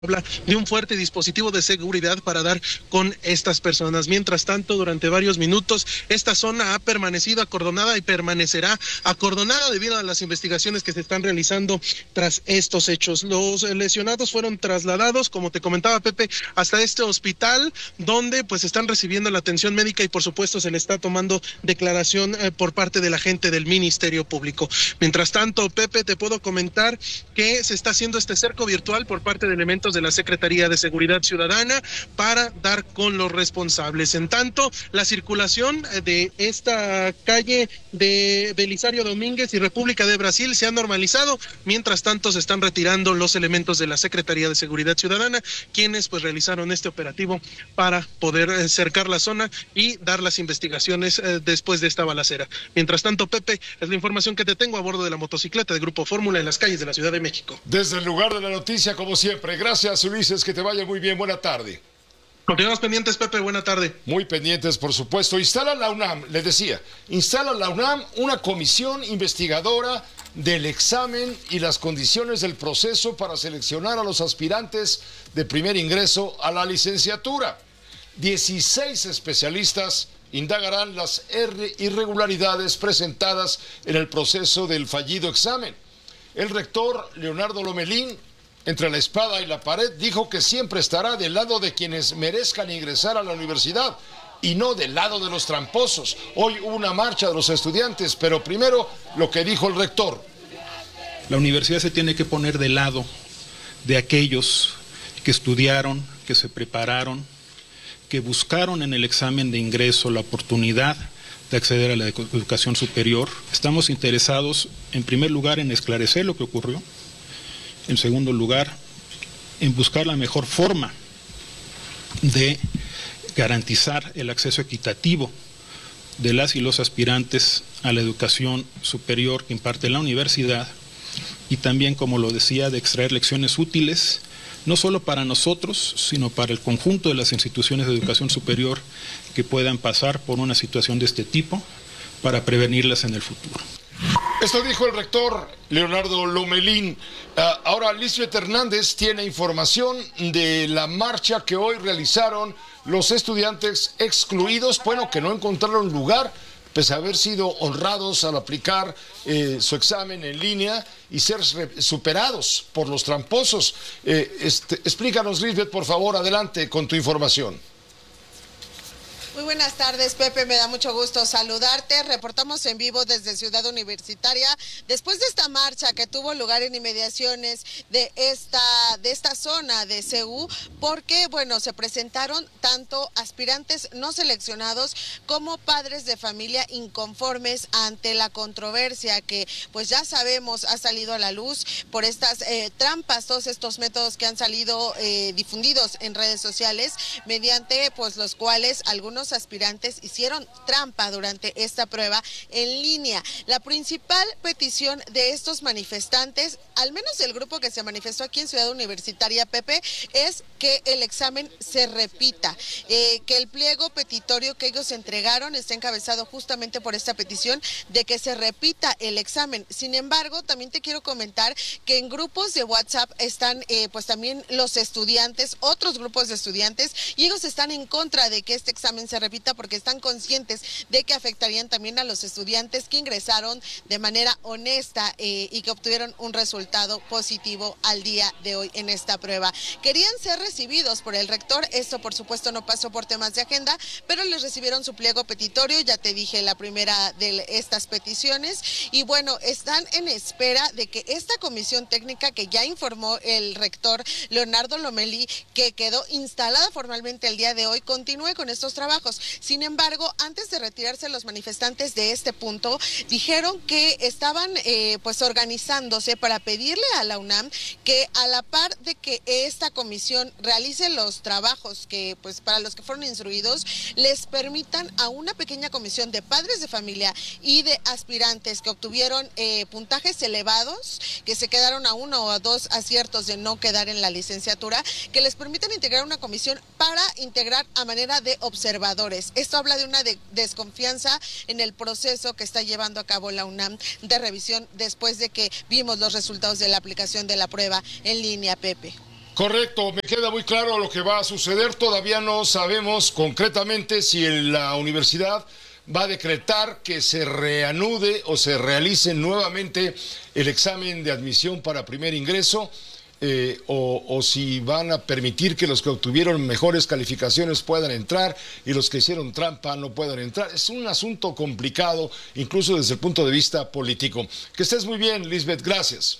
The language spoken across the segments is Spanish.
habla de un fuerte dispositivo de seguridad para dar con estas personas. Mientras tanto, durante varios minutos, esta zona ha permanecido acordonada y permanecerá acordonada debido a las investigaciones que se están realizando tras estos hechos. Los lesionados fueron trasladados, como te comentaba Pepe, hasta este hospital, donde pues están recibiendo la atención médica y por supuesto se le está tomando declaración por parte de la gente del Ministerio Público. Mientras tanto, Pepe, te puedo comentar que se está haciendo este cerco virtual por parte de elementos de la Secretaría de Seguridad Ciudadana para dar con los responsables. En tanto, la circulación de esta calle de Belisario Domínguez y República de Brasil se ha normalizado. Mientras tanto, se están retirando los elementos de la Secretaría de Seguridad Ciudadana, quienes pues realizaron este operativo para poder cercar la zona y dar las investigaciones después de esta balacera. Mientras tanto, Pepe, es la información que te tengo a bordo de la motocicleta de Grupo Fórmula en las calles de la Ciudad de México. Desde el lugar de la noticia, como siempre. Gracias, Ulises, que te vaya muy bien. Buena tarde. Continuamos pendientes, Pepe, buena tarde. Muy pendientes, por supuesto. Instala la UNAM una comisión investigadora del examen y las condiciones del proceso para seleccionar a los aspirantes de primer ingreso a la licenciatura. 16 especialistas indagarán las irregularidades presentadas en el proceso del fallido examen. El rector Leonardo Lomelín, entre la espada y la pared, dijo que siempre estará del lado de quienes merezcan ingresar a la universidad y no del lado de los tramposos. Hoy hubo una marcha de los estudiantes, pero primero lo que dijo el rector. La universidad se tiene que poner del lado de aquellos que estudiaron, que se prepararon, que buscaron en el examen de ingreso la oportunidad de acceder a la educación superior. Estamos interesados, en primer lugar, en esclarecer lo que ocurrió. En segundo lugar, en buscar la mejor forma de garantizar el acceso equitativo de las y los aspirantes a la educación superior que imparte la universidad y también, como lo decía, de extraer lecciones útiles, no solo para nosotros, sino para el conjunto de las instituciones de educación superior que puedan pasar por una situación de este tipo para prevenirlas en el futuro. Esto dijo el rector Leonardo Lomelín. Ahora Lisbeth Hernández tiene información de la marcha que hoy realizaron los estudiantes excluidos, bueno, que no encontraron lugar, pese a haber sido honrados al aplicar su examen en línea y ser superados por los tramposos. Explícanos, Lisbeth, por favor, adelante con tu información. Muy buenas tardes, Pepe, me da mucho gusto saludarte. Reportamos en vivo desde Ciudad Universitaria después de esta marcha que tuvo lugar en inmediaciones de esta zona de CU, porque bueno, se presentaron tanto aspirantes no seleccionados como padres de familia inconformes ante la controversia que pues ya sabemos ha salido a la luz por estas trampas, todos estos métodos que han salido difundidos en redes sociales, mediante pues los cuales algunos aspirantes hicieron trampa durante esta prueba en línea. La principal petición de estos manifestantes, al menos el grupo que se manifestó aquí en Ciudad Universitaria, Pepe, es que el examen se repita, que el pliego petitorio que ellos entregaron está encabezado justamente por esta petición de que se repita el examen. Sin embargo, también te quiero comentar que en grupos de WhatsApp están pues también los estudiantes, otros grupos de estudiantes, y ellos están en contra de que este examen se repita porque están conscientes de que afectarían también a los estudiantes que ingresaron de manera honesta y que obtuvieron un resultado positivo al día de hoy en esta prueba. Querían ser recibidos por el rector, esto por supuesto no pasó por temas de agenda, pero les recibieron su pliego petitorio, ya te dije la primera de estas peticiones, y bueno, están en espera de que esta comisión técnica que ya informó el rector Leonardo Lomelí, que quedó instalada formalmente el día de hoy, continúe con estos trabajos. Sin embargo, antes de retirarse los manifestantes de este punto, dijeron que estaban pues organizándose para pedirle a la UNAM que a la par de que esta comisión realice los trabajos que pues para los que fueron instruidos, les permitan a una pequeña comisión de padres de familia y de aspirantes que obtuvieron puntajes elevados, que se quedaron a uno o a dos aciertos de no quedar en la licenciatura, que les permitan integrar una comisión para integrar a manera de observadores. Esto habla de una desconfianza en el proceso que está llevando a cabo la UNAM de revisión después de que vimos los resultados de la aplicación de la prueba en línea, Pepe. Correcto, me queda muy claro lo que va a suceder. Todavía no sabemos concretamente si la universidad va a decretar que se reanude o se realice nuevamente el examen de admisión para primer ingreso, o si van a permitir que los que obtuvieron mejores calificaciones puedan entrar y los que hicieron trampa no puedan entrar. Es un asunto complicado, incluso desde el punto de vista político. Que estés muy bien, Lisbeth, gracias.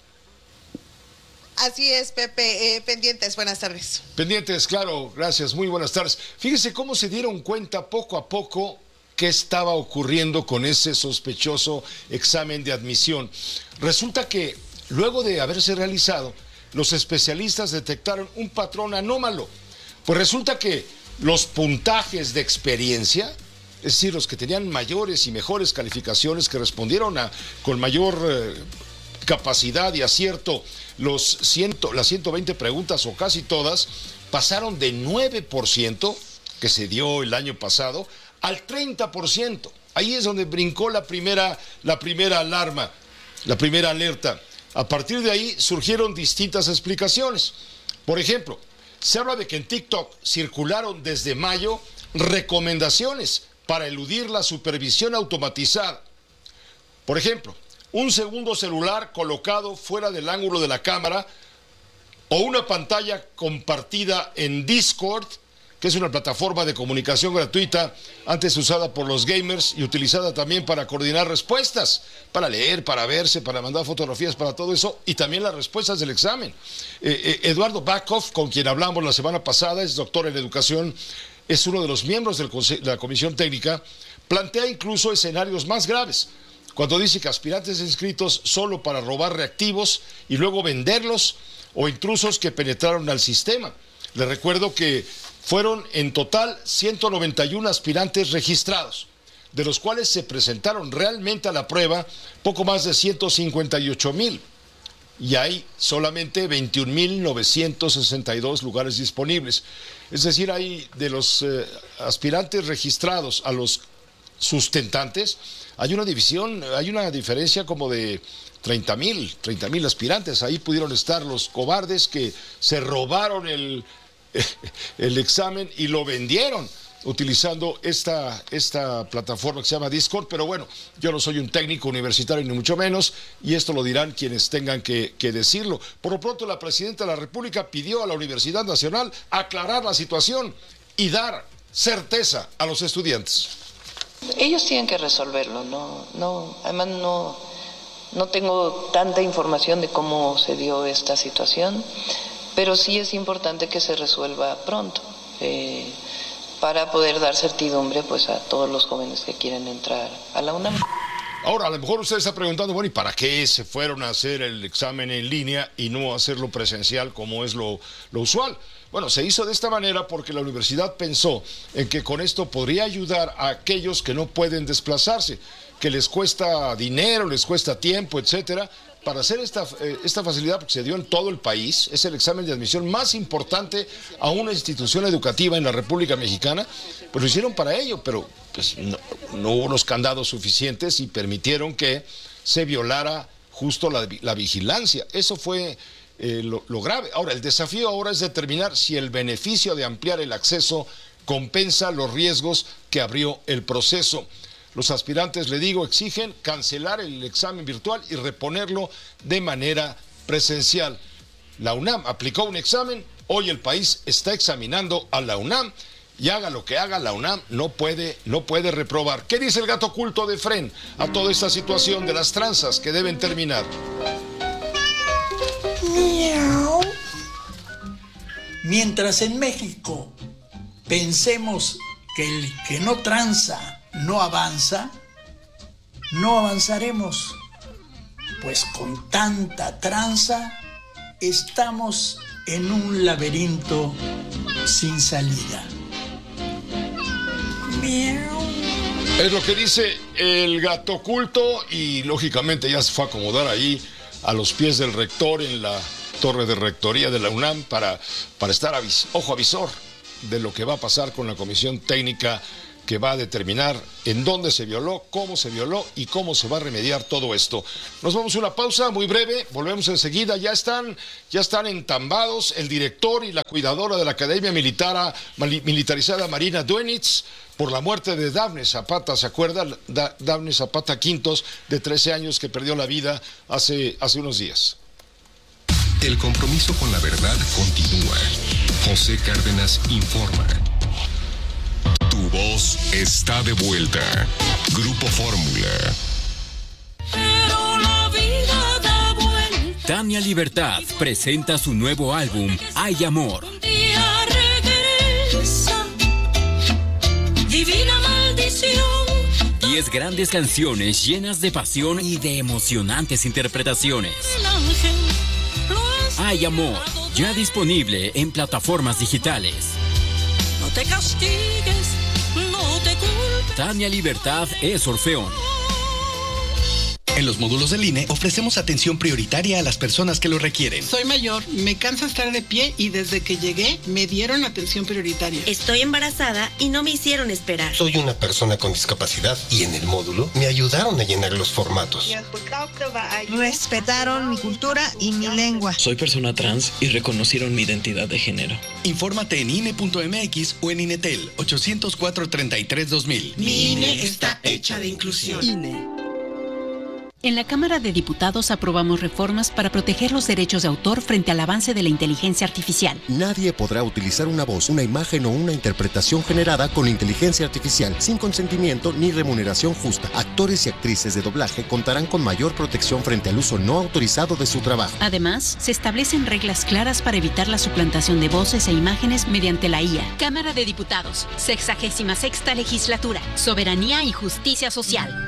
Así es, Pepe. Pendientes, buenas tardes. Pendientes, claro, gracias, muy buenas tardes. Fíjese cómo se dieron cuenta poco a poco qué estaba ocurriendo con ese sospechoso examen de admisión. Resulta que luego de haberse realizado, los especialistas detectaron un patrón anómalo. Pues resulta que los puntajes de experiencia, es decir, los que tenían mayores y mejores calificaciones, que respondieron con mayor capacidad y acierto las 120 preguntas o casi todas, pasaron de 9%, que se dio el año pasado, al 30%. Ahí es donde brincó la primera alarma, la primera alerta. A partir de ahí surgieron distintas explicaciones. Por ejemplo, se habla de que en TikTok circularon desde mayo recomendaciones para eludir la supervisión automatizada. Por ejemplo, un segundo celular colocado fuera del ángulo de la cámara o una pantalla compartida en Discord, que es una plataforma de comunicación gratuita, antes usada por los gamers y utilizada también para coordinar respuestas, para leer, para verse, para mandar fotografías, para todo eso, y también las respuestas del examen. Eduardo Backhoff, con quien hablamos la semana pasada, es doctor en educación, es uno de los miembros de la comisión técnica, plantea incluso escenarios más graves, cuando dice que aspirantes inscritos solo para robar reactivos y luego venderlos, o intrusos que penetraron al sistema. Les recuerdo que fueron en total 191 aspirantes registrados, de los cuales se presentaron realmente a la prueba poco más de 158,000. Y hay solamente 21,962 lugares disponibles. Es decir, hay de los aspirantes registrados a los sustentantes, hay una división, hay una diferencia como de 30,000 aspirantes. Ahí pudieron estar los cobardes que se robaron el examen y lo vendieron utilizando esta plataforma que se llama Discord. Pero bueno, yo no soy un técnico universitario ni mucho menos, y esto lo dirán quienes tengan que decirlo. Por lo pronto, la presidenta de la República pidió a la Universidad Nacional aclarar la situación y dar certeza a los estudiantes. Ellos tienen que resolverlo, además no tengo tanta información de cómo se dio esta situación, pero sí es importante que se resuelva pronto, para poder dar certidumbre pues a todos los jóvenes que quieren entrar a la UNAM. Ahora, a lo mejor usted está preguntando, bueno, ¿y para qué se fueron a hacer el examen en línea y no hacerlo presencial como es lo usual? Bueno, se hizo de esta manera porque la universidad pensó en que con esto podría ayudar a aquellos que no pueden desplazarse, que les cuesta dinero, les cuesta tiempo, etcétera, para hacer esta facilidad, porque se dio en todo el país. Es el examen de admisión más importante a una institución educativa en la República Mexicana. Pues lo hicieron para ello, pero pues, no hubo los candados suficientes y permitieron que se violara justo la vigilancia. Eso fue lo grave. Ahora, el desafío ahora es determinar si el beneficio de ampliar el acceso compensa los riesgos que abrió el proceso. Los aspirantes, le digo, exigen cancelar el examen virtual y reponerlo de manera presencial. La UNAM aplicó un examen, hoy el país está examinando a la UNAM, y haga lo que haga, la UNAM no puede reprobar. ¿Qué dice el gato oculto de Fren a toda esta situación de las tranzas que deben terminar? Miau. Mientras en México pensemos que el que no tranza no avanza, no avanzaremos, pues con tanta tranza estamos en un laberinto sin salida. Miau. Es lo que dice el gato oculto, y lógicamente ya se fue a acomodar ahí a los pies del rector en la torre de rectoría de la UNAM para estar ojo avisor de lo que va a pasar con la comisión técnica que va a determinar en dónde se violó, cómo se violó y cómo se va a remediar todo esto. Nos vamos a una pausa muy breve, volvemos enseguida. Ya están entambados el director y la cuidadora de la Academia Militarizada Marina Duenitz por la muerte de Dafne Zapata. ¿Se acuerda? Dafne Zapata Quintos, de 13 años, que perdió la vida hace unos días. El compromiso con la verdad continúa. José Cárdenas informa. Tu voz está de vuelta. Grupo Fórmula. Pero la vida da vuelta. Tania Libertad presenta su nuevo álbum, Hay Amor. Un día regresa, divina maldición. 10 grandes canciones llenas de pasión y de emocionantes interpretaciones. El ángel lo Hay Amor, ya disponible en plataformas digitales. no te castigues, no te culpes. Tania Libertad es Orfeón. En los módulos del INE ofrecemos atención prioritaria a las personas que lo requieren. Soy mayor, me cansa estar de pie y desde que llegué me dieron atención prioritaria. Estoy embarazada y no me hicieron esperar. Soy una persona con discapacidad y en el módulo me ayudaron a llenar los formatos. Respetaron mi cultura y mi lengua. Soy persona trans y reconocieron mi identidad de género. Infórmate en INE.mx o en INETEL 804-33-2000. Mi INE está hecha de inclusión. INE. En la Cámara de Diputados aprobamos reformas para proteger los derechos de autor frente al avance de la inteligencia artificial. Nadie podrá utilizar una voz, una imagen o una interpretación generada con inteligencia artificial sin consentimiento ni remuneración justa. Actores y actrices de doblaje contarán con mayor protección frente al uso no autorizado de su trabajo. Además, se establecen reglas claras para evitar la suplantación de voces e imágenes mediante la IA. Cámara de Diputados, 66ª Legislatura, Soberanía y Justicia Social.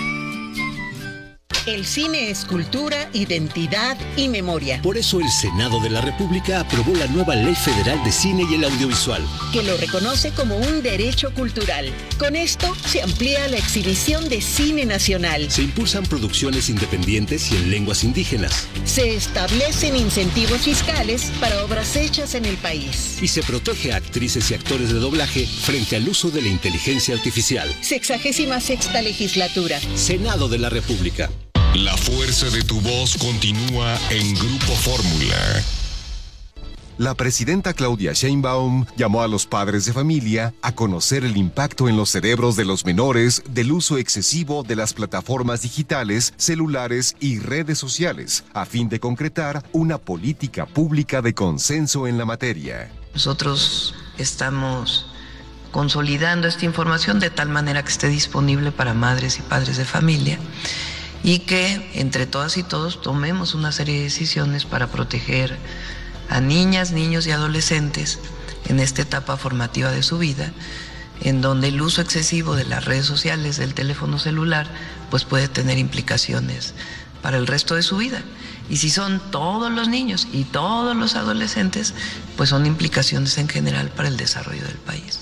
El cine es cultura, identidad y memoria. Por eso el Senado de la República aprobó la nueva Ley Federal de Cine y el Audiovisual, que lo reconoce como un derecho cultural. Con esto se amplía la exhibición de cine nacional. Se impulsan producciones independientes y en lenguas indígenas. Se establecen incentivos fiscales para obras hechas en el país. Y se protege a actrices y actores de doblaje frente al uso de la inteligencia artificial. 66ª Legislatura. Senado de la República. La fuerza de tu voz continúa en Grupo Fórmula. La presidenta Claudia Sheinbaum llamó a los padres de familia a conocer el impacto en los cerebros de los menores del uso excesivo de las plataformas digitales, celulares y redes sociales, a fin de concretar una política pública de consenso en la materia. Nosotros estamos consolidando esta información de tal manera que esté disponible para madres y padres de familia, y que entre todas y todos tomemos una serie de decisiones para proteger a niñas, niños y adolescentes en esta etapa formativa de su vida, en donde el uso excesivo de las redes sociales, del teléfono celular, pues puede tener implicaciones para el resto de su vida. Y si son todos los niños y todos los adolescentes, pues son implicaciones en general para el desarrollo del país.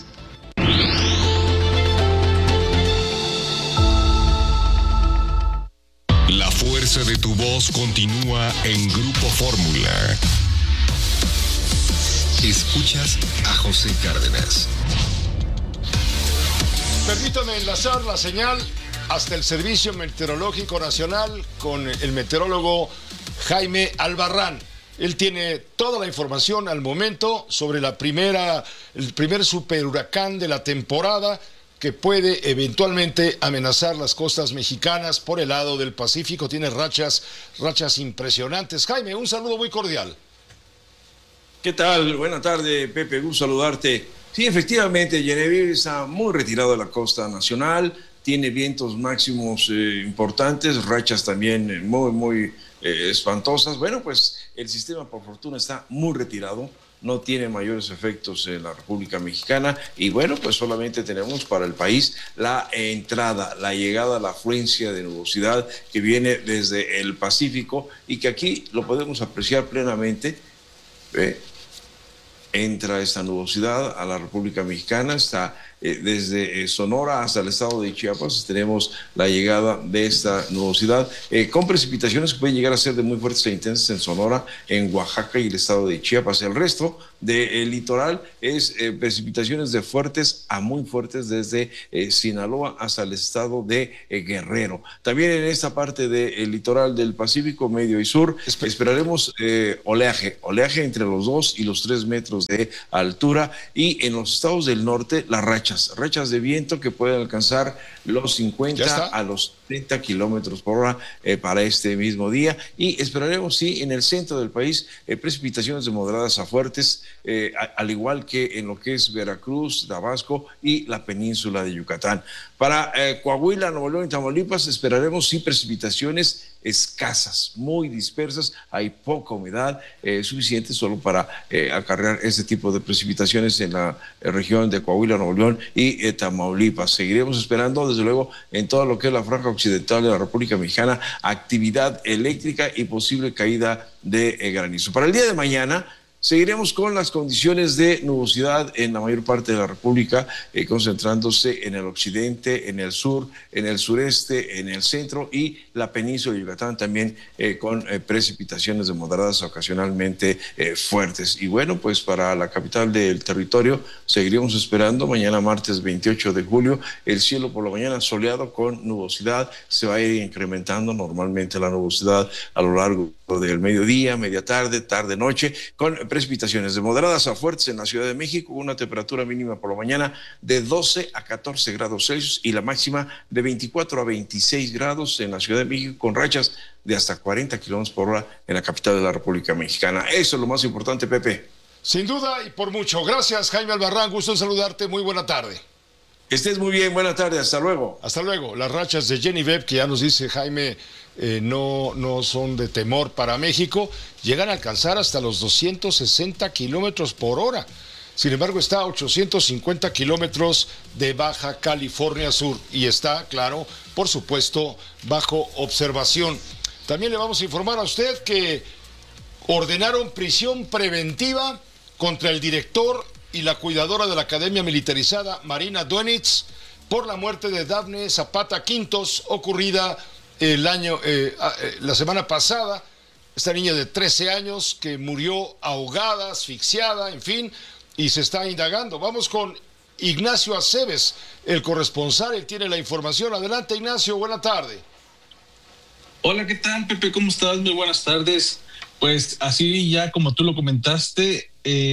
La fuerza de tu voz continúa en Grupo Fórmula. Escuchas a José Cárdenas. Permítame enlazar la señal hasta el Servicio Meteorológico Nacional con el meteorólogo Jaime Albarrán. Él tiene toda la información al momento sobre el primer superhuracán de la temporada, que puede eventualmente amenazar las costas mexicanas por el lado del Pacífico. Tiene rachas impresionantes. Jaime, un saludo muy cordial. ¿Qué tal? Buenas tardes, Pepe, gusto saludarte. Sí, efectivamente, Genevieve está muy retirado de la costa nacional, tiene vientos máximos importantes, rachas también muy espantosas. Bueno, pues el sistema, por fortuna, está muy retirado, no tiene mayores efectos en la República Mexicana y bueno, pues solamente tenemos para el país la entrada, la llegada, la afluencia de nubosidad que viene desde el Pacífico y que aquí lo podemos apreciar plenamente. Entra esta nubosidad a la República Mexicana, está desde Sonora hasta el estado de Chiapas tenemos la llegada de esta nubosidad, con precipitaciones que pueden llegar a ser de muy fuertes e intensas en Sonora, en Oaxaca y el estado de Chiapas. El resto del litoral es precipitaciones de fuertes a muy fuertes desde Sinaloa hasta el estado de Guerrero. También en esta parte del litoral del Pacífico medio y sur esperaremos oleaje entre los 2 y los 3 metros de altura, y en los estados del norte las rachas de viento que pueden alcanzar los 50 a los 30 kilómetros por hora para este mismo día, y esperaremos sí en el centro del país precipitaciones de moderadas a fuertes, al igual que en lo que es Veracruz, Tabasco y la península de Yucatán. Para Coahuila, Nuevo León y Tamaulipas esperaremos sí precipitaciones escasas, muy dispersas, hay poca humedad suficiente solo para acarrear este tipo de precipitaciones en la región de Coahuila, Nuevo León y Tamaulipas. Seguiremos esperando desde luego en todo lo que es la franja occidental de la República Mexicana actividad eléctrica y posible caída de granizo. Para el día de mañana seguiremos con las condiciones de nubosidad en la mayor parte de la República, concentrándose en el occidente, en el sur, en el sureste, en el centro y la península de Yucatán también con precipitaciones de moderadas ocasionalmente fuertes. Y bueno, pues para la capital del territorio seguiremos esperando mañana martes 28 de julio, el cielo por la mañana soleado con nubosidad, se va a ir incrementando normalmente la nubosidad a lo largo del mediodía, media tarde, tarde-noche, con precipitaciones de moderadas a fuertes en la Ciudad de México, una temperatura mínima por la mañana de 12 a 14 grados Celsius y la máxima de 24 a 26 grados en la Ciudad de México, con rachas de hasta 40 kilómetros por hora en la capital de la República Mexicana. Eso es lo más importante, Pepe. Sin duda y por mucho. Gracias, Jaime Albarrán, gusto en saludarte, muy buena tarde. Que estés muy bien, buena tarde, hasta luego. Hasta luego. Las rachas de Jenny Webb, que ya nos dice Jaime, no son de temor para México, llegan a alcanzar hasta los 260 kilómetros por hora. Sin embargo, está a 850 kilómetros de Baja California Sur y está, claro, por supuesto, bajo observación. También le vamos a informar a usted que ordenaron prisión preventiva contra el director y la cuidadora de la Academia Militarizada, Marina Duenitz, por la muerte de Dafne Zapata Quintos, ocurrida la semana pasada. Esta niña de 13 años que murió ahogada, asfixiada, en fin, y se está indagando. Vamos con Ignacio Aceves, el corresponsal, él tiene la información. Adelante, Ignacio, buena tarde. Hola, ¿qué tal, Pepe? ¿Cómo estás? Muy buenas tardes. Pues así ya como tú lo comentaste,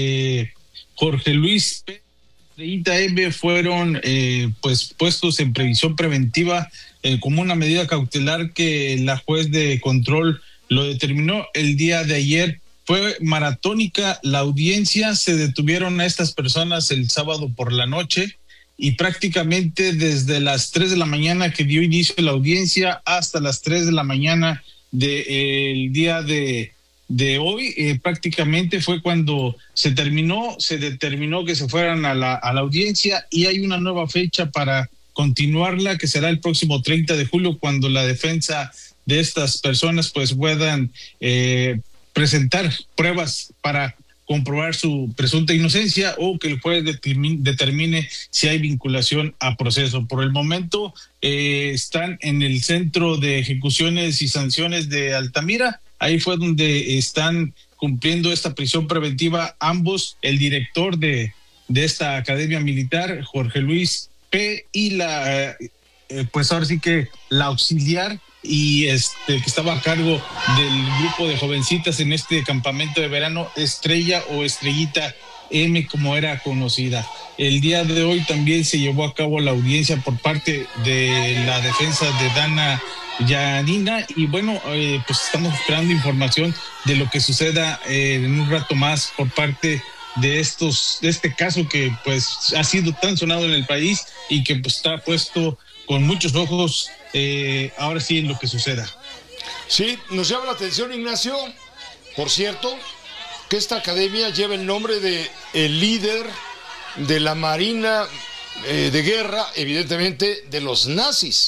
Jorge Luis P. de ITAM fueron pues puestos en previsión preventiva como una medida cautelar que la juez de control lo determinó el día de ayer. Fue maratónica la audiencia, se detuvieron a estas personas el sábado por la noche y prácticamente desde las 3 de la mañana que dio inicio la audiencia hasta las 3 de la mañana del día de hoy, prácticamente fue cuando se determinó que se fueran a la audiencia, y hay una nueva fecha para continuarla, que será el próximo 30 de julio, cuando la defensa de estas personas pues puedan presentar pruebas para comprobar su presunta inocencia o que el juez determine si hay vinculación a proceso. Por el momento están en el Centro de Ejecuciones y Sanciones de Altamira. Ahí fue donde están cumpliendo esta prisión preventiva ambos, el director de esta academia militar, Jorge Luis P., y pues ahora sí que la auxiliar y que estaba a cargo del grupo de jovencitas en este campamento de verano, Estrella o Estrellita M, como era conocida. El día de hoy también se llevó a cabo la audiencia por parte de la defensa de Dana Yanina, y bueno, pues estamos esperando información de lo que suceda en un rato más por parte de este caso que pues ha sido tan sonado en el país y que pues está puesto con muchos ojos ahora sí en lo que suceda. Sí, nos llama la atención, Ignacio, por cierto, que esta academia lleva el nombre de el líder de la Marina de guerra, evidentemente de los nazis.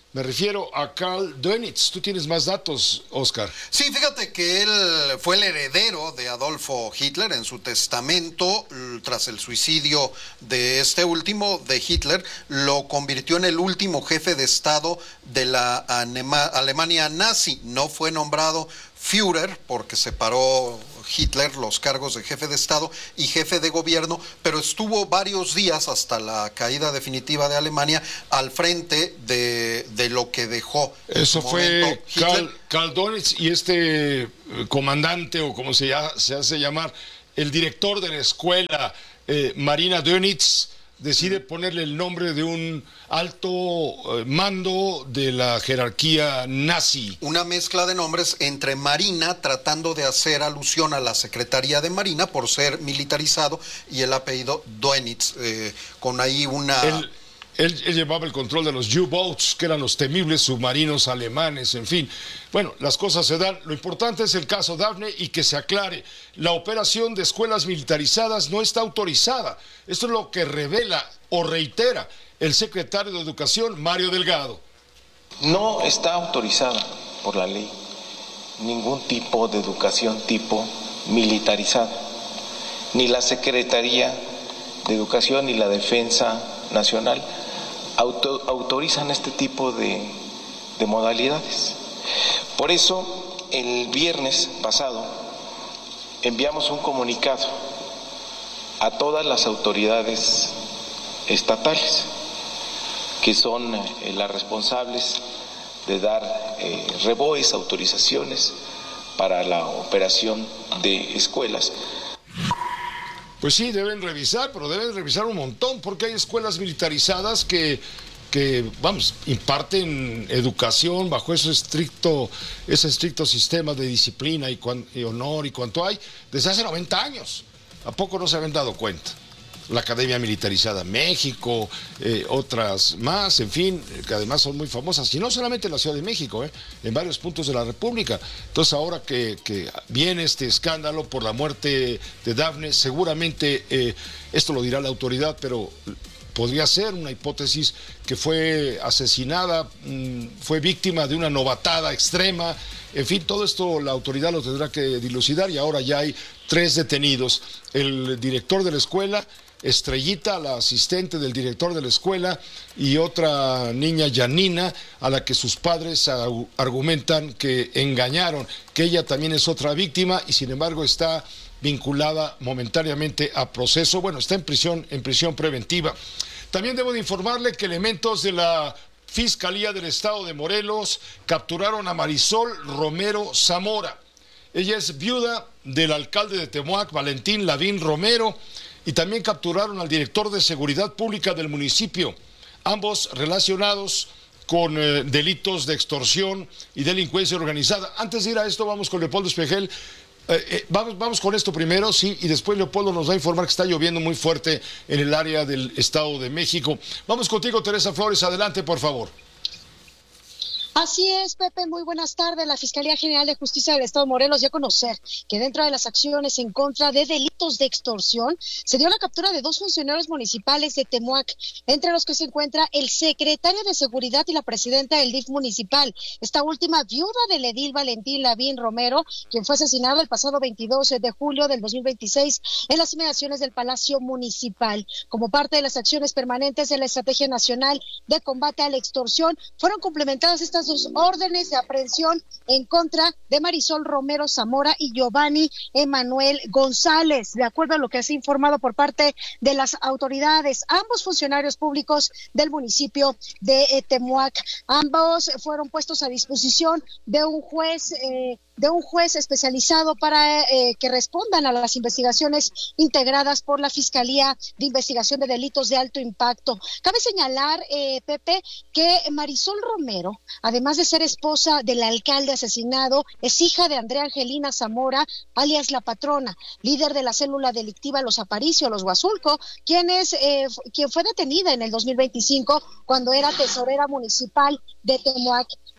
Me refiero a Karl Dönitz. Tú tienes más datos, Oscar. Sí, fíjate que él fue el heredero de Adolfo Hitler. En su testamento, tras el suicidio de este último, de Hitler, lo convirtió en el último jefe de Estado de la Alemania nazi. No fue nombrado Führer porque separó Hitler los cargos de jefe de Estado y jefe de gobierno, pero estuvo varios días hasta la caída definitiva de Alemania al frente de lo que dejó. Eso fue Karl Dönitz, y este comandante, o como se hace llamar, el director de la escuela, Marina Dönitz, decide ponerle el nombre de un alto mando de la jerarquía nazi. Una mezcla de nombres entre Marina, tratando de hacer alusión a la Secretaría de Marina por ser militarizado, y el apellido Dönitz, con ahí una... Él llevaba el control de los U-boats, que eran los temibles submarinos alemanes, en fin. Bueno, las cosas se dan. Lo importante es el caso Dafne, y que se aclare. La operación de escuelas militarizadas no está autorizada. Esto es lo que revela o reitera el secretario de Educación, Mario Delgado. No está autorizada por la ley ningún tipo de educación tipo militarizada. Ni la Secretaría de Educación ni la Defensa Nacional autorizan este tipo de modalidades. Por eso, el viernes pasado enviamos un comunicado a todas las autoridades estatales, que son las responsables de dar reboes, autorizaciones para la operación de escuelas. Pues sí, deben revisar, pero deben revisar un montón, porque hay escuelas militarizadas que imparten educación bajo ese estricto sistema de disciplina y honor y cuanto hay desde hace 90 años. ¿A poco no se habían dado cuenta? La Academia Militarizada México, otras más, en fin, que además son muy famosas, y no solamente en la Ciudad de México, en varios puntos de la República. Entonces, ahora que viene este escándalo por la muerte de Dafne, seguramente esto lo dirá la autoridad, pero podría ser una hipótesis que fue asesinada, fue víctima de una novatada extrema. En fin, todo esto la autoridad lo tendrá que dilucidar, y ahora ya hay 3 detenidos. El director de la escuela, Estrellita, la asistente del director de la escuela, y otra niña, Janina, a la que sus padres argumentan que engañaron, que ella también es otra víctima, y sin embargo está vinculada momentáneamente a proceso. Bueno, está en prisión preventiva. También debo de informarle que elementos de la Fiscalía del Estado de Morelos capturaron a Marisol Romero Zamora. Ella es viuda del alcalde de Temoac, Valentín Lavín Romero, y también capturaron al director de Seguridad Pública del municipio, ambos relacionados con delitos de extorsión y delincuencia organizada. Antes de ir a esto, vamos con Leopoldo Espejel. Vamos con esto primero, sí, y después Leopoldo nos va a informar que está lloviendo muy fuerte en el área del Estado de México. Vamos contigo, Teresa Flores, adelante, por favor. Así es, Pepe, muy buenas tardes. La Fiscalía General de Justicia del Estado de Morelos dio a conocer que dentro de las acciones en contra de delitos de extorsión se dio la captura de 2 funcionarios municipales de Temoac, entre los que se encuentra el secretario de Seguridad y la presidenta del DIF municipal, esta última viuda del edil Valentín Lavín Romero, quien fue asesinado el pasado 22 de julio del 2026 en las inmediaciones del Palacio Municipal. Como parte de las acciones permanentes de la Estrategia Nacional de Combate a la Extorsión, fueron complementadas estas 2 órdenes de aprehensión en contra de Marisol Romero Zamora y Giovanni Emanuel González. De acuerdo a lo que se ha informado por parte de las autoridades, ambos funcionarios públicos del municipio de Temoac, ambos fueron puestos a disposición de un juez especializado para que respondan a las investigaciones integradas por la Fiscalía de Investigación de Delitos de Alto Impacto. Cabe señalar, Pepe, que Marisol Romero, además de ser esposa del alcalde asesinado, es hija de Andrea Angelina Zamora, alias La Patrona, líder de la célula delictiva Los Aparicio, Los Huazulco, quien fue detenida en el 2025 cuando era tesorera municipal de Temoac.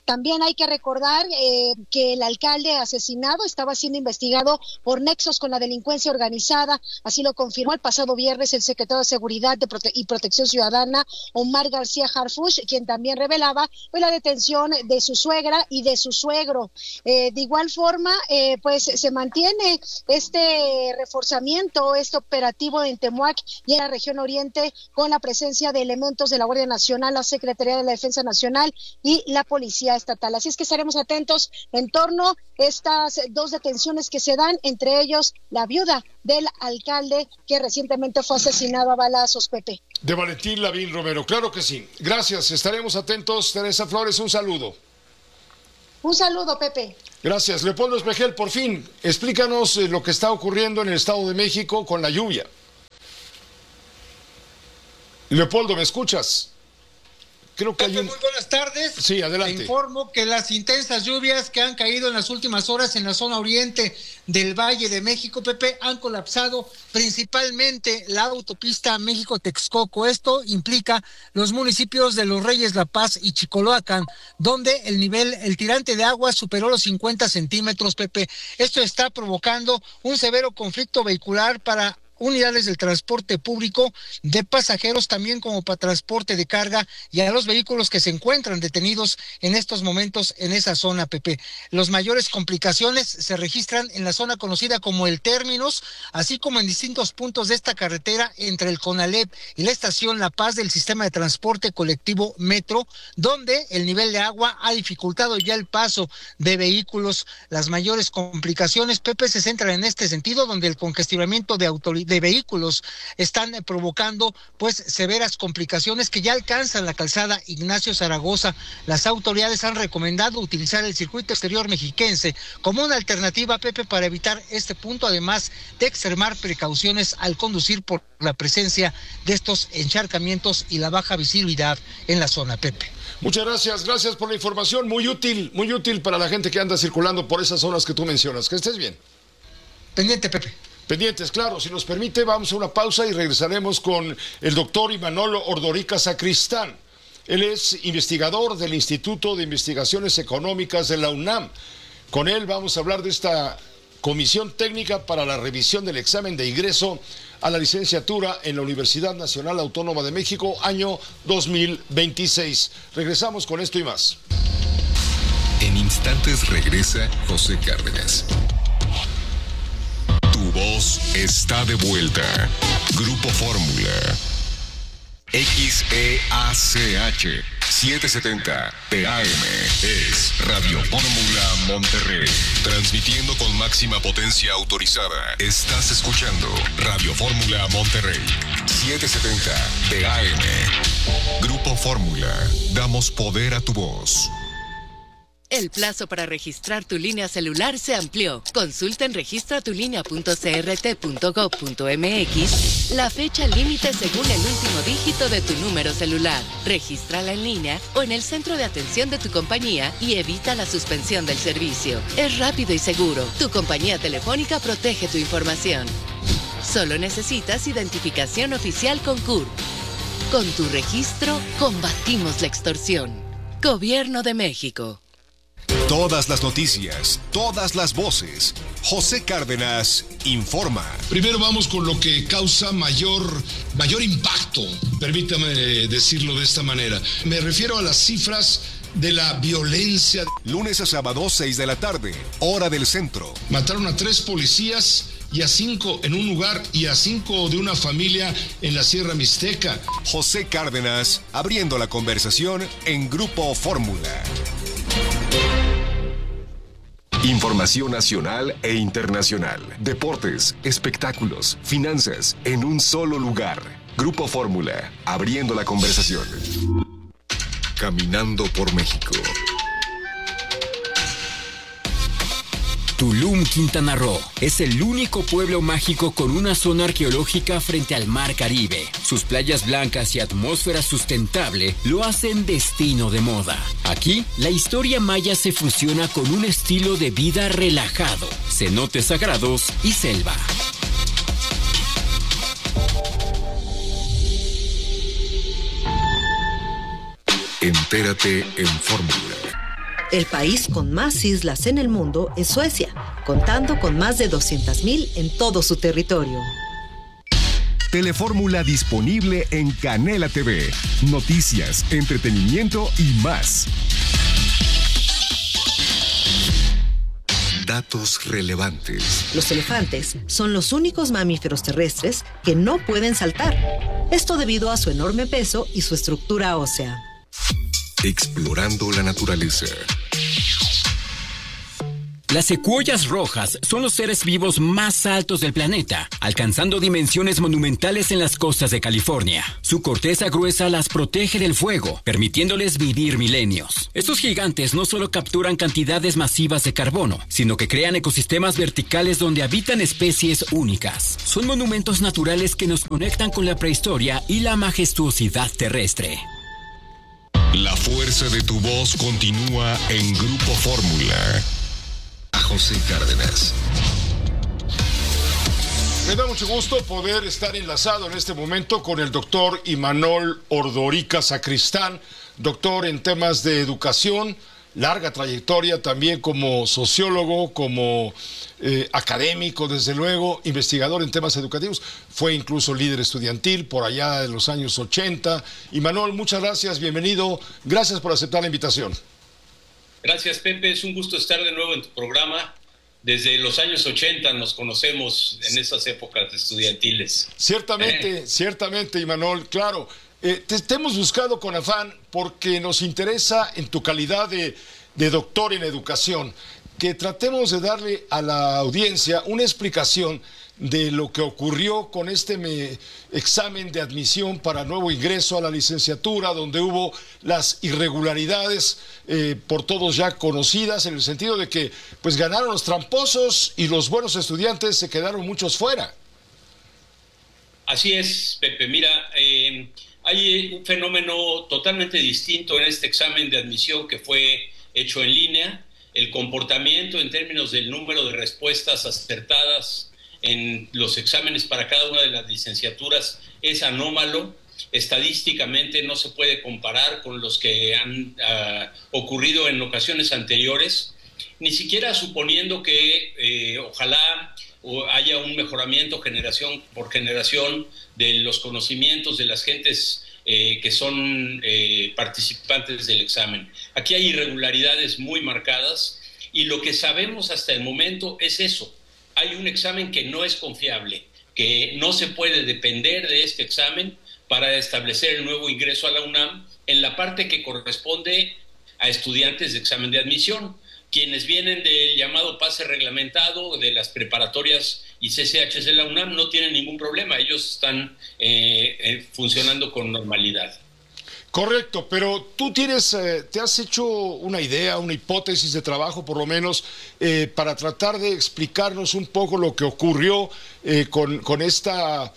También hay que recordar que el alcalde asesinado estaba siendo investigado por nexos con la delincuencia organizada, así lo confirmó el pasado viernes el secretario de Seguridad y Protección Ciudadana, Omar García Harfuch, quien también revelaba la detención de su suegra y de su suegro. De igual forma, pues se mantiene este reforzamiento, este operativo en Temuac y en la región oriente, con la presencia de elementos de la Guardia Nacional, la Secretaría de la Defensa Nacional y la Policía Estatal. Así es que estaremos atentos en torno a estas dos detenciones que se dan, entre ellos la viuda del alcalde que recientemente fue asesinado a balazos, Pepe. De Valentín Lavín Romero, claro que sí. Gracias, estaremos atentos. Teresa Flores, un saludo. Un saludo, Pepe. Gracias. Leopoldo Espejel, por fin, explícanos lo que está ocurriendo en el Estado de México con la lluvia. Leopoldo, ¿me escuchas? Creo que Pepe, muy buenas tardes. Sí, adelante. Te informo que las intensas lluvias que han caído en las últimas horas en la zona oriente del Valle de México, Pepe, han colapsado principalmente la autopista México-Texcoco. Esto implica los municipios de Los Reyes, La Paz y Chicoloacan, donde el tirante de agua superó los 50 centímetros, Pepe. Esto está provocando un severo conflicto vehicular para unidades del transporte público de pasajeros, también como para transporte de carga, y a los vehículos que se encuentran detenidos en estos momentos en esa zona, Pepe. Las mayores complicaciones se registran en la zona conocida como el Términos, así como en distintos puntos de esta carretera entre el CONALEP y la estación La Paz del sistema de transporte colectivo Metro, donde el nivel de agua ha dificultado ya el paso de vehículos. Las mayores complicaciones, Pepe, se centran en este sentido, donde el congestionamiento de vehículos están provocando pues severas complicaciones que ya alcanzan la calzada Ignacio Zaragoza. Las autoridades han recomendado utilizar el circuito exterior mexiquense como una alternativa, Pepe, para evitar este punto, además de extremar precauciones al conducir por la presencia de estos encharcamientos y la baja visibilidad en la zona, Pepe. Muchas gracias por la información, muy útil para la gente que anda circulando por esas zonas que tú mencionas. Que estés bien. Pendiente, Pepe. Pendientes, claro. Si nos permite, vamos a una pausa y regresaremos con el doctor Imanol Ordorica Sacristán. Él es investigador del Instituto de Investigaciones Económicas de la UNAM. Con él vamos a hablar de esta comisión técnica para la revisión del examen de ingreso a la licenciatura en la Universidad Nacional Autónoma de México, año 2026. Regresamos con esto y más. En instantes regresa José Cárdenas. Tu voz está de vuelta. Grupo Fórmula. XEACH 770 PAM es Radio Fórmula Monterrey. Transmitiendo con máxima potencia autorizada. Estás escuchando Radio Fórmula Monterrey 770 PAM. Grupo Fórmula. Damos poder a tu voz. El plazo para registrar tu línea celular se amplió. Consulta en registratulinea.crt.gov.mx la fecha límite según el último dígito de tu número celular. Regístrala en línea o en el centro de atención de tu compañía y evita la suspensión del servicio. Es rápido y seguro. Tu compañía telefónica protege tu información. Solo necesitas identificación oficial con CURP. Con tu registro, combatimos la extorsión. Gobierno de México. Todas las noticias, todas las voces. José Cárdenas informa. Primero vamos con lo que causa mayor impacto, permítame decirlo de esta manera. Me refiero a las cifras de la violencia. Lunes a sábado, 6 de la tarde, hora del centro. Mataron a 3 policías y a 5 en un lugar y a 5 de una familia en la Sierra Mixteca. José Cárdenas abriendo la conversación en Grupo Fórmula. Información nacional e internacional, deportes, espectáculos, finanzas, en un solo lugar. Grupo Fórmula, abriendo la conversación. Caminando por México. Tulum, Quintana Roo, es el único pueblo mágico con una zona arqueológica frente al Mar Caribe. Sus playas blancas y atmósfera sustentable lo hacen destino de moda. Aquí, la historia maya se fusiona con un estilo de vida relajado, cenotes sagrados y selva. Entérate en Fórmula. El país con más islas en el mundo es Suecia, contando con más de 200,000 en todo su territorio. Telefórmula disponible en Canela TV. Noticias, entretenimiento y más. Datos relevantes. Los elefantes son los únicos mamíferos terrestres que no pueden saltar. Esto debido a su enorme peso y su estructura ósea. Explorando la naturaleza. Las secuoyas rojas son los seres vivos más altos del planeta, alcanzando dimensiones monumentales en las costas de California. Su corteza gruesa las protege del fuego, permitiéndoles vivir milenios. Estos gigantes no solo capturan cantidades masivas de carbono, sino que crean ecosistemas verticales donde habitan especies únicas. Son monumentos naturales que nos conectan con la prehistoria y la majestuosidad terrestre. La fuerza de tu voz continúa en Grupo Fórmula. A José Cárdenas. Me da mucho gusto poder estar enlazado en este momento con el doctor Imanol Ordorica Sacristán, doctor en temas de educación, larga trayectoria también como sociólogo, como académico, desde luego, investigador en temas educativos, fue incluso líder estudiantil por allá de los años 80. Imanol, muchas gracias, bienvenido, gracias por aceptar la invitación. Gracias, Pepe, es un gusto estar de nuevo en tu programa. Desde los años 80 nos conocemos en esas épocas estudiantiles. Ciertamente, Imanol, claro. Te hemos buscado con afán porque nos interesa en tu calidad de doctor en educación que tratemos de darle a la audiencia una explicación de lo que ocurrió con este examen de admisión para nuevo ingreso a la licenciatura, donde hubo las irregularidades por todos ya conocidas, en el sentido de que pues ganaron los tramposos y los buenos estudiantes se quedaron muchos fuera. Así es, Pepe. Mira, hay un fenómeno totalmente distinto en este examen de admisión que fue hecho en línea. El comportamiento en términos del número de respuestas acertadas en los exámenes para cada una de las licenciaturas es anómalo. Estadísticamente no se puede comparar con los que han ocurrido en ocasiones anteriores, ni siquiera suponiendo que ojalá haya un mejoramiento generación por generación de los conocimientos de las gentes que son participantes del examen. Aquí hay irregularidades muy marcadas y lo que sabemos hasta el momento es eso. Hay un examen que no es confiable, que no se puede depender de este examen para establecer el nuevo ingreso a la UNAM en la parte que corresponde a estudiantes de examen de admisión. Quienes vienen del llamado pase reglamentado de las preparatorias y CCHs de la UNAM no tienen ningún problema, ellos están funcionando con normalidad. Correcto, pero tú te has hecho una idea, una hipótesis de trabajo por lo menos para tratar de explicarnos un poco lo que ocurrió con esta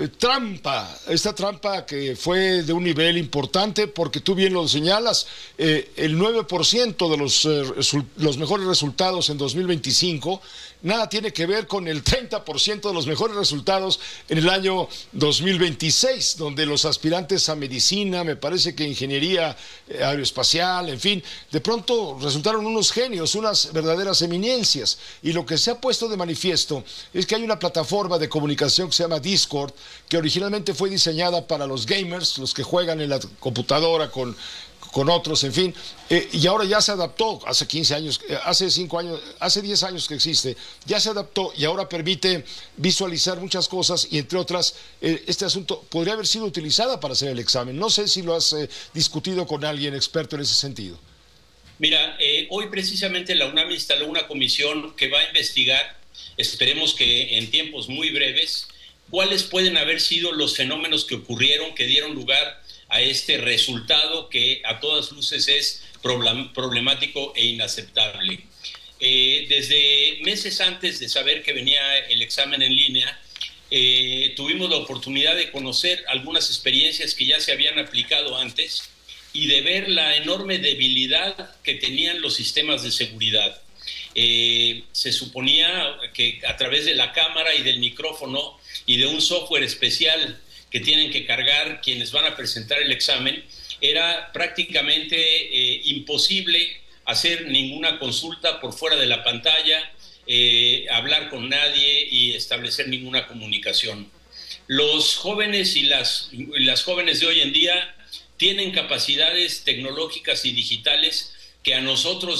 trampa que fue de un nivel importante, porque tú bien lo señalas, el 9% de los mejores resultados en 2025 nada tiene que ver con el 30% de los mejores resultados en el año 2026, donde los aspirantes a medicina, me parece que ingeniería aeroespacial, en fin, de pronto resultaron unos genios, unas verdaderas eminencias. Y lo que se ha puesto de manifiesto es que hay una plataforma de comunicación que se llama Discord, que originalmente fue diseñada para los gamers, los que juegan en la computadora con otros, en fin, y ahora ya se adaptó, hace 15 años, hace 5 años, hace 10 años que existe, ya se adaptó y ahora permite visualizar muchas cosas y entre otras, este asunto podría haber sido utilizada para hacer el examen. No sé si lo has discutido con alguien experto en ese sentido. Mira, hoy precisamente la UNAM instaló una comisión que va a investigar, esperemos que en tiempos muy breves, cuáles pueden haber sido los fenómenos que ocurrieron, que dieron lugar a este resultado que a todas luces es problemático e inaceptable. Desde meses antes de saber que venía el examen en línea, tuvimos la oportunidad de conocer algunas experiencias que ya se habían aplicado antes y de ver la enorme debilidad que tenían los sistemas de seguridad. Se suponía que a través de la cámara y del micrófono y de un software especial que tienen que cargar quienes van a presentar el examen, era prácticamente imposible hacer ninguna consulta por fuera de la pantalla, hablar con nadie y establecer ninguna comunicación. Los jóvenes y las jóvenes de hoy en día tienen capacidades tecnológicas y digitales que a nosotros